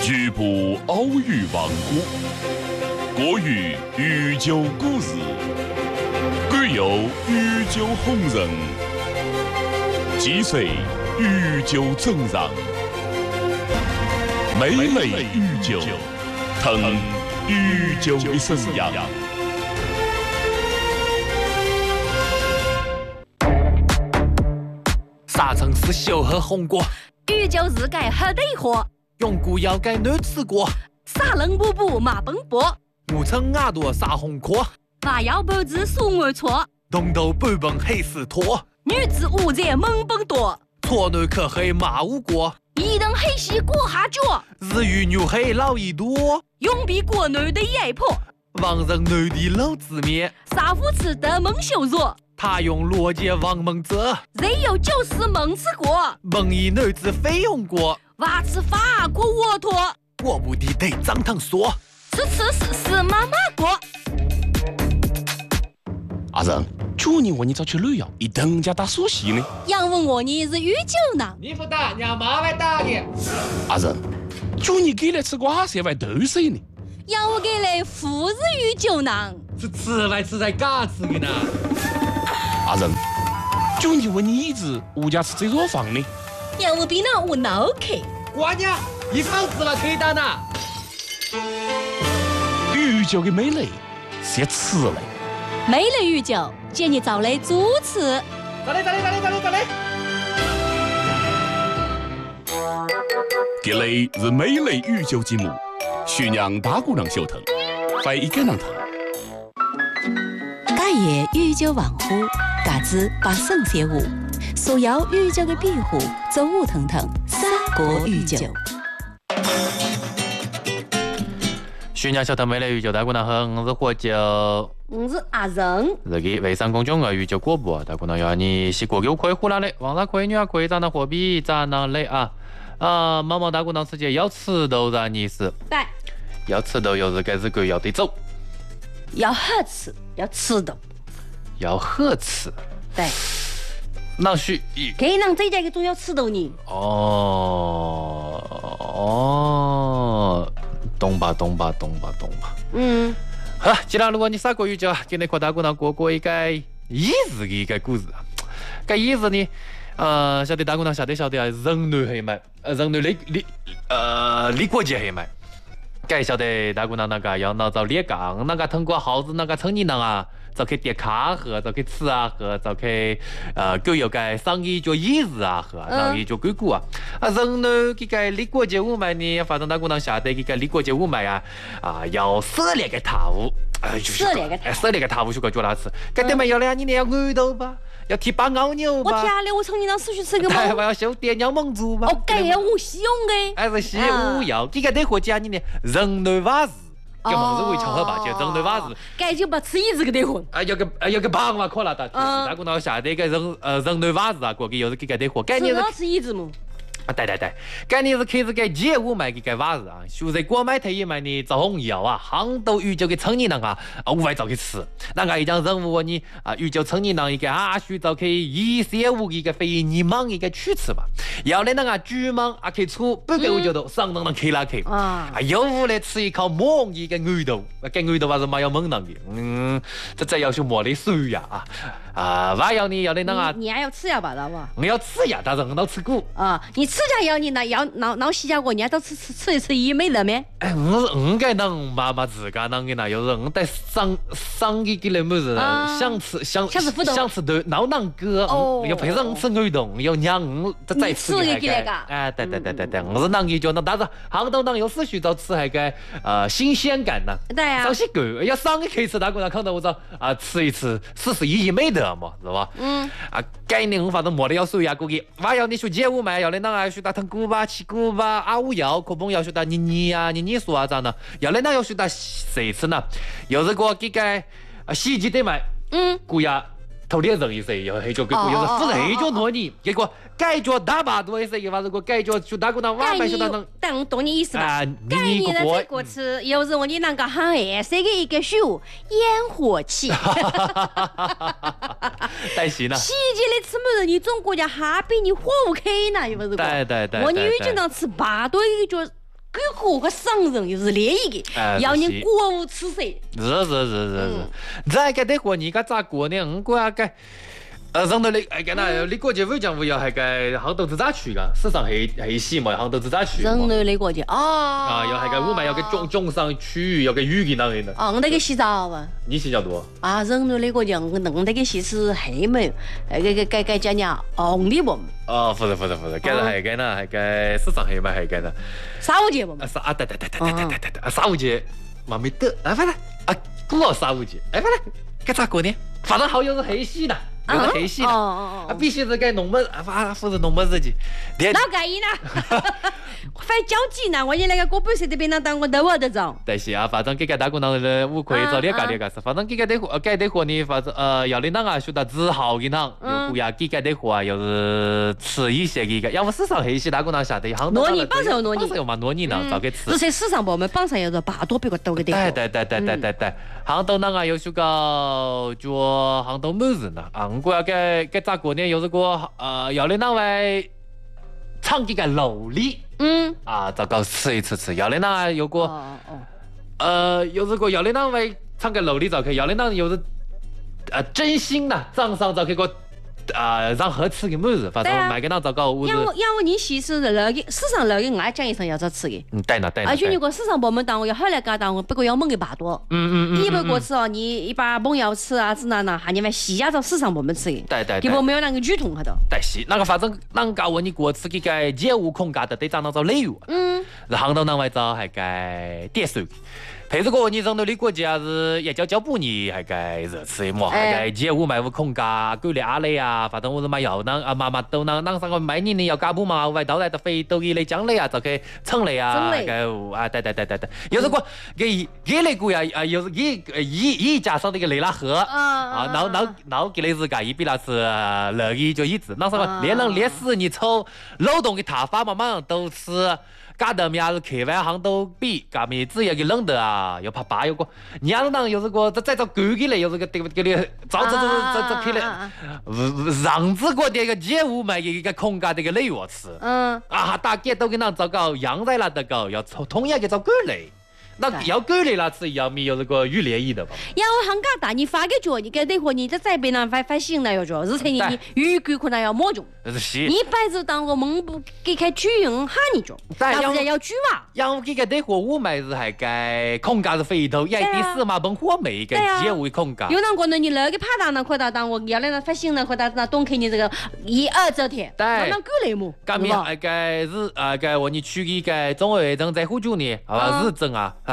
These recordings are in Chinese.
局部偶遇王国，国语御酒故事，贵有御酒红人，击碎御酒真人，美类御酒，腾御酒的生涯。 啥城市小喝红果？ 御酒日改喝得喝。 永固要改男吃过。 啥人补补马奔波。 五层耳朵撒红壳。 娃要脖子数我错。 东头半本黑丝拖。 女子五在猛奔多。 错男可黑马无过。 一等黑西过下脚。 日语牛黑老一多。 永比国内的野婆。 王人男的老子面。 杀夫吃的蒙羞辱。 他用逻辑王蒙泽。 人有就是蒙吃过。 蒙一男子非用过。 娃吃法国沃托。 我不的得张腾说。 吃妈妈过。 阿仁，去年我你早去旅游，一等家打熟悉呢。 杨问我你是御酒呢？ 你不打，让妈来打你。 阿仁，去年给来吃瓜谁外都谁呢？ 杨我给来富是御酒呢。 是吃来吃在嘎吃的呢。 阿仁，去年问你一直物价吃这若房呢？ 杨我比那我脑壳。 瓜娘，一房子了可以打呢。 御酒的美类是吃嘞。 美类御酒，建议找来主持。 找来。 这类是美类御酒节目，徐娘大姑娘小腾，快一个人腾。 家业御酒王府，嘎子把圣写舞，所有御酒的庇护，走舞腾腾，三国御酒。 徐娘小腾美类御酒大姑娘好，我是喝酒。 我是阿仁。 这个微商公众号御酒果布，大姑娘要你洗过酒可以胡来嘞，网上可以女儿可以咋能货币咋能嘞啊？毛毛大姑娘直接要吃豆啥意思？ 对。 要吃豆又是该日鬼要得走。 要好吃，要吃豆。 要好吃。 对。 那是给人这家个总要吃豆呢。 懂吧。好，既然如果你啥国语教，今天和大姑娘过一个意思的一个故事。这意思呢，晓得大姑娘晓得啊，人类黑买，人类李国杰黑买。该晓得大姑娘那个要闹找猎杠，那个通过耗子那个成年人啊，就去点卡喝，就去吃啊喝，就去狗有个生意做意思啊喝，生意做鬼谷啊。人呢，这个李国杰五买呢，反正大姑娘晓得这个李国杰五买啊，要涉猎个塔屋。涉猎个塔屋去个叫他吃，该对嘛要的你那要鱼头吧，要提把牦牛吧。 我天了，我成年人出去吃个嘛。我要修点鸟猛猪吧。 哦，该要我西用的。 还是西五要，这个得和讲你呢，人类法事，叫孟子为场合吧，叫人类法事。 该就把吃椅子给得混。 有个棒嘛，可了的。大姑娘下的一个人类法事啊，过去又是给个得活。该你是吃椅子么？ 对，今年是开始给街舞买个法事啊，现在国买退役买呢，早红药啊，杭州御酒给成年人啊，我外早去吃。那个一张任务你御酒成年人一个需早去135一个非你忙一个去吃吧。要来那个居忙可以出不给我觉得上能开拉开有来吃一口猛一个鱼头，跟鱼头还是蛮要猛能的。这要求没得水呀还要你要来那个， 你还要吃呀吧，知道不？ 我要吃呀，但是我到吃过你吃家要你那要闹西家过，你还都吃一吃一没得咩？ 我该能妈妈自家能的那，有时我带上一个来么子，想吃的闹囊哥，要配上吃鱼冻，要让我再吃一个。对，我是能一脚，但是杭州人有时许早吃还个新鲜感呢。 对呀。 上些狗要上一开始大姑娘看到我说吃一吃41没得嘛，是吧？概念我反正没得要收呀，过去。我要你说街舞买要来那个学打腾鼓吧、起鼓吧、5要可能要学打你说啊咋呢？要来那要学打谁吃呢？有这个这个洗衣机得买，姑呀。头脸人一些，又黑脚给又是富黑脚多你，结果改脚大把多一些，又话如果改脚就大姑娘晚饭就当能， 但我懂你意思吧？改你的这个词，有时候你那个很爱谁的一个书烟火气， 带洗呢？ 洗衣机里吃么子？你中国家哈比你火不开呢？又不是？ 对。 我你有经常吃8多一个脚。 国和商人又是另一个，要你国无耻色。 是。再个的话，你个咋过呢？我国个。上头你跟那你国际会讲会要系个杭州自治区噶，市场系细嘛，杭州自治区。 上头你国际要系个我们要个中上区域要个语言那样的。 我那个洗澡啊。 你洗澡多？ 上头你国际我弄那个洗是黑门，个叫啥红的不？ 不是，搿是系个呢，系个市场系嘛，系个呢。 沙五节不？ 对，沙五节嘛没得，反正古老沙五节，反正搿咋过呢？反正好像是黑系的。有个黑系的，必须是该弄么，不是弄么自己。 哪介意呢？反正交际呢，我那个过半岁的槟榔当我都会得着。 但是反正这个大姑娘的我可以早点搞点个事。反正这个的话呢，反正要领导啊，说到自豪的呢，有不呀？这个的话又是吃一些这个，要不市场黑系大姑娘晓得，杭州糯米榜上糯米， 榜上有嘛糯米呢，早给吃。 是在市场部我们榜上有个8多别个多个的。 对，杭州那个有说个做杭州么子呢？我国个咋过呢？有这个要领导为唱这个楼里。糟糕，吃一次，姚连娜有过，有这个姚连娜为唱个楼里早开，姚连娜有是真心呐，账上早开个让合吃个么子，反正买个那糟糕， 因为你其实那个市场那个我讲医生要早吃的， 对呢。 而且如果市场部门当我要后来搞当我不过要问个8多，一般过吃你一把崩药吃啊，是那喊你们西亚到市场部门吃的， 对， 基本没有那个剧痛哈的。 对是，那个反正啷个问你过吃这个业务空干的得长到做内容，杭州那外早还该点数。配这个你上头的国家是也叫不你还该热吃么？还该业务买无空干，够了阿嘞啊！反正我是买药呢妈都能上个买你要干不嘛？外到来的非都一类奖励啊，就给称类啊，该对，有这个给那个呀有一加上那个雷拉河然后给那是一比那是乐意就一直，那什么连人连死你抽劳动的塔法嘛嘛都吃。搞得面是客外行都比，搞面子也给冷的啊，又怕爸有个，你要是当有这个再找狗给来，有这个给你找起来，让这个这个业务买一个空干这个内容吃，大家都给那糟糕，养在那的搞，要同样给找狗来。那要狗来那吃要米有这个语联谊的吧？ 然后行家大你发个脚，你跟那会你在边上发信来要着，而且你语句可能要摸中。 是。 你摆着当我蒙不给开剧用喊你着，但是要剧嘛。 然后这个那会我买是还该空干是肥头，也第四嘛本火梅个业务空干。 有人可能你那个拍档呢，可当我要那发信呢，可当那东开你这个1、2这天，那狗来么？ 干面还该是该我你去一个中央卫生在湖州呢，日政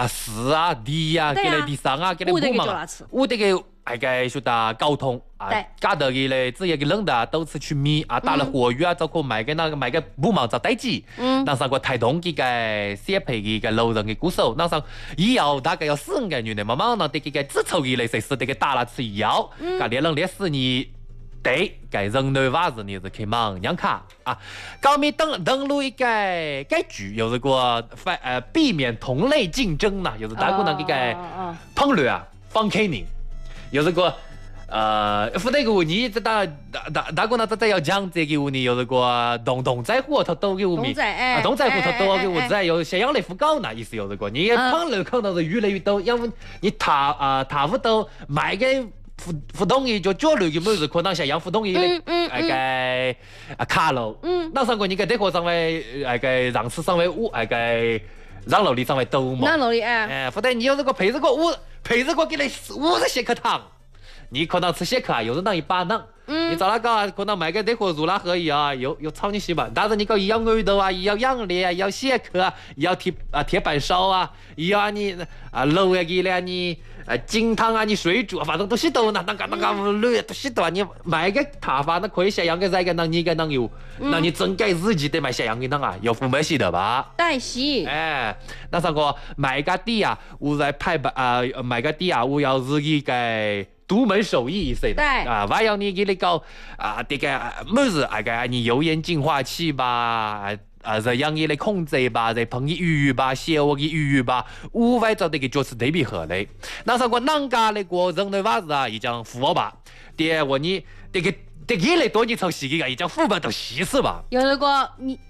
4啊D啊，给来第3啊，给来补嘛。我这个还该说的交通搞得个嘞，只要个冷的都是去米打了活鱼就可买个补嘛就代志。那上个台东这个写配的个路人的鼓手，那上以后大概要4个月呢，慢慢那这个自筹的嘞，谁是这个打了吃药，连人连死你。对，该人类娃子你是可以忙养卡搞没登录一个局，有这个避免同类竞争呢，有是大姑娘这个碰率放开你，有这个不那个你这大姑娘这要讲这个你有这个动在乎他都给我们动在乎他都给我在有想养类不高呢，意思有这个你碰率看到是越来越多，要不你他不都买个。互动的就交流的么子，可能像养互动的嘞，卡路，那上个你个这个上位，让吃上位让楼里上位多嘛， 让楼里不对，你有这个配这个给你50些克糖，你可能吃些克有人当一把能。你找那个可能买个这个入那可以有炒你稀饭，但是你搞要牛头要养脸要蟹壳要铁板烧要你肉给了你金汤你水煮，反正都是都那个肉都是都你买个塔法那可以下样个这个你个有，那你整改自己得买下样个有付没洗的吧？ 对是。 那上个买个地我在派买个地我要自己给。独门手艺一些的还要你给你搞这个么子你油烟净化器吧这样给你控制吧，这烹鱼吧，小的鱼吧，无外找这个就是特别好嘞。那上个南家那个人的娃子已经富了吧？第我你这个来多你抽洗个已经富吧都稀死吧？ 有那个你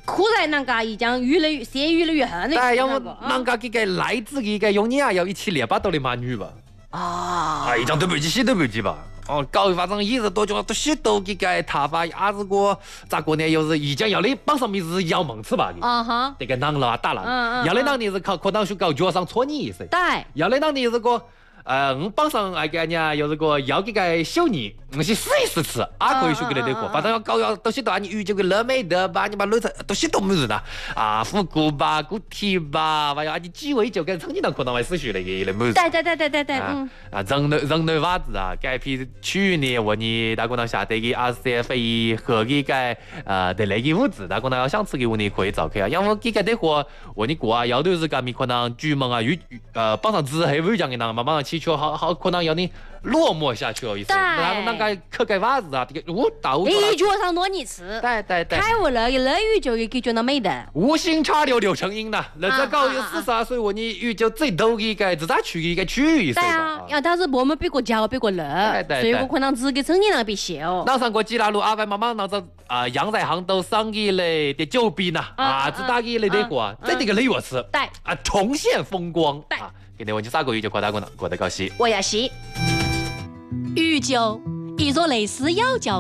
忽然人家已经越来越恨的。 对，要么人家这个来自这个用你啊，要1700多的马女吧。啊，一张对不起，洗对不起吧。哦，搞反正20多钟都许多这个头发，也是个咋个呢？又是已经要你绑上面是要梦吃吧的。啊哈。这个囊了啊打了。要的囊呢是可能是搞脚上戳你一声。 对。 要的囊呢是个。绑上那个呢，又是个要这个小泥，是试一试吃，啊可以说给你这个，反正要搞要都许多你鱼就给那没得吧，你把弄成都许多么子的啊，虎骨吧、骨蹄吧，还有你几位就跟曾经的可能会死去那个么子。 对， 啊，人类娃子啊，改批去年问你大姑娘下得给RCFE 和这个的那个物质，大姑娘要想吃给问你可以找去啊，因为这个的话问你过啊，要的是干咪可能剧门啊绑上纸黑尾酱的那马上起去好可能要你落寞下去了意思。然后那个去个袜子啊，这个到你脚上多你吃。 对。 开悟了，那鱼就给觉得美的。 无心插柳柳成荫呐，那这搞有42岁问你鱼就最多一个自咋去一个区域。 对啊，要但是我们比过脚比过热，所以我可能只给曾经那比小。 那上过几大路阿外妈妈那着阳在杭州上一类的酒饼呐，只打一类的话，这个雷我吃。 对啊，重现风光。对。今天我就3个月就快打过了，过得高兴。 我也是。 鱼酒，一座类似妖教